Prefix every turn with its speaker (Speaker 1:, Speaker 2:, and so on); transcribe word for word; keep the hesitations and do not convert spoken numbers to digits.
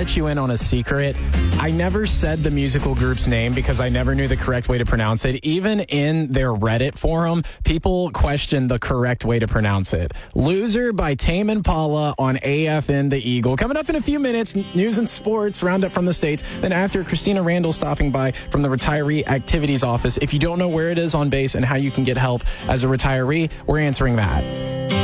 Speaker 1: let you in on a secret. I never said the musical group's name because I never knew the correct way to pronounce it. Even in their Reddit forum, people question the correct way to pronounce it. Loser by Tame Impala on A F N The Eagle. Coming up in a few minutes, news and sports, roundup from the States. Then after, Christina Randall stopping by from the Retiree Activities Office. If you don't know where it is on base and how you can get help as a retiree, we're answering that.